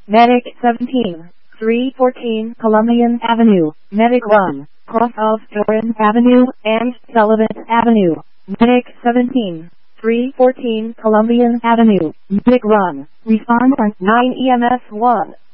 Medic 17, 314 Columbian Avenue, Medic 1, cross of Doran Avenue and Sullivan Avenue, Medic 17, 314 Columbian Avenue, Medic 1, respond on 9 EMS 1.